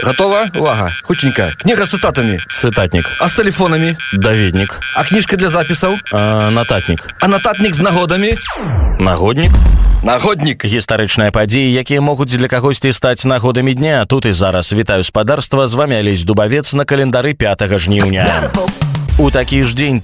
Готова? Увага. Хутенько. Книга с цитатами. Цитатник. А с телефонами? Даведник. А книжка для записаў? Нататник. А нататник з нагодамі? Нагодник. Нагодник. Гістарычныя падзеі, якія могуць для кагосьці стаць нагодамі дня. Тут і зараз. Вітаю спадарства, з вамі Алесь Дубавец на календары 5 жніўня. У такі ж дзень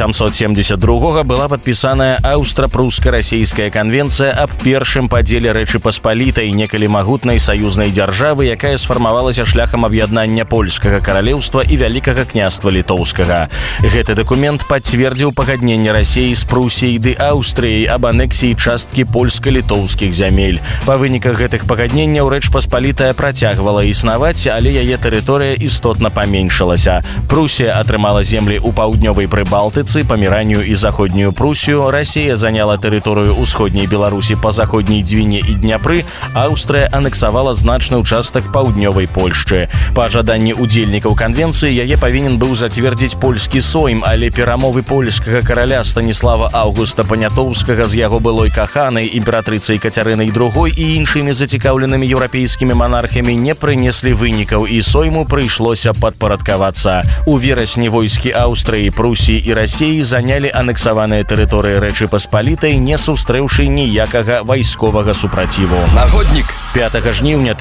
1772 была падпісаная аўстра-пруска-расійская канвенцыя аб першым падзеле Рэчы Паспалітай, некалі магутнай саюзнай дзяржавы, якая сфармавалася шляхам аб'яднання польскага каралеўства і вялікага княства літоўскага. Гэты дакумент пацвердзіў пагадненне Расіі з Прусіяй ды Аўстрыяй аб анексіі часткі польска-літоўскіх зямель. Па выніках гэтых пагадненняў Рэч Паспалітая працягвала існаваць, але яе тэрыторыя істотна паменшылася. Прусія атрымала землі у паўднёвай Прыбалтыцы, Памеранію і заходнюю Прусію, Расія заняла тэрыторыю ўсходняй Беларусі па заходняй Двіне і Дняпры, Аўстрыя анексавала значны ўчастак паўднёвай Польшчы. Па жаданні удзельнікаў канвенцыі яе павінен быў зацвердзіць польскі сойм, але перамовы польскага караля Станіслава Аўгуста Панятоўскага з яго былой каханай імператрыцай Кацярынай II і іншымі зацікаўленымі еўрапейскімі манархамі не прынеслі вынікаў, і сойму прыйшлося падпарадкавацца. У верасні войскі Аўстрыі, Прусіі і Расіі занялі анексаваныя тэрыторыі Рэчы Паспалітай, не сустрэўшы ніякага вайсковага супраціву. Нагоднік. 5 жніўня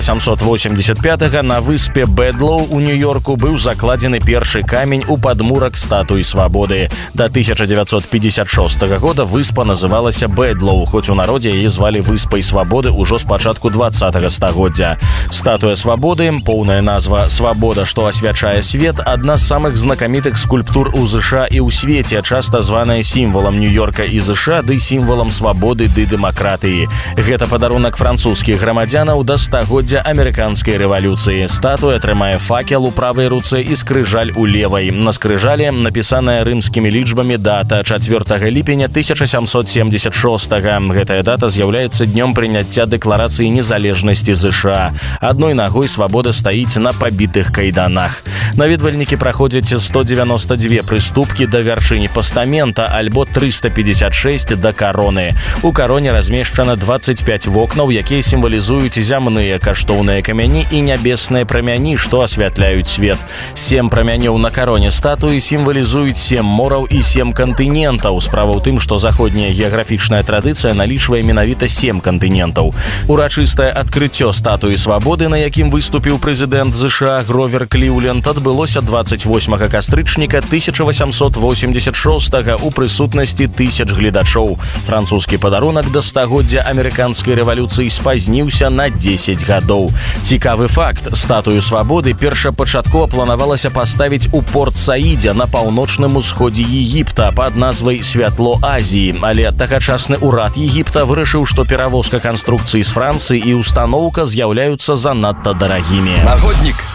1885 на выспе Бэдлоу у Нью-Йорку быў закладзены першы камень у падмурак статуі свабоды. Да 1956 года выспа называлася Бэдлоу, хоць у народзе яе звалі выспай свабоды ўжо з пачатку 20-го стагоддзя. Статуя свабоды, поўная назва «Свабода, што асвячае свет», адна з самых знакамітых скульптур у ЗША і ў свеце, часта званая сімвалам Нью-Йорка і ЗША ды сімвалам свабоды ды дэмакратыі. Гэта падарунак французскіх грамадзянаў да стагоддзя амерыканскай рэвалюцыі. Статуя трымае факел у правай руцэ і скрыжаль у левай. На скрыжалі напісаная рымскімі лічбамі дата 4 ліпеня 1776. Гэтая дата з'яўляецца днём прыняцця дэкларацыі незалежнасці ЗША. Адной нагой свабода стаіць на пабітых кайданах. Наведвальнікі праходзяць 192 прыступкі да вяршыні пастамента альбо 356 да кароны. У кароне размешчана 25 вокнаў, якія сімвалізуюць зямныя каштоўныя камяні і нябесныя прамяні, што асвятляюць свет. 7 прамянёў на кароне статуі сімвалізуюць 7 мораў і 7 кантынентаў. Справа ў тым, што заходняя геаграфічная традыцыя налічвае менавіта 7 кантынентаў. Урачыстае адкрыццё статуі свабоды, на якім выступіў прэзідэнт ЗША Гровер Кліўленд, адбылося 28 кастрычніка 1886 у прысутнасці тысяч гледачоў. Французскі падарунак да стагоддзя амерыканскай рэвалюцыі спазніўся на 10 гадоў. Цікавы факт. Статую свабоды першапачаткова планавалася паставіць у Порт-Саідзе на паўночным усходзе Егіпта пад назвай «Святло Азіі», але тагачасны ўрад Егіпта вырашыў, што перавозка канструкцыі з Францыі і устаноўка з'яўляюцца занадта дарагімі. Нагоднік.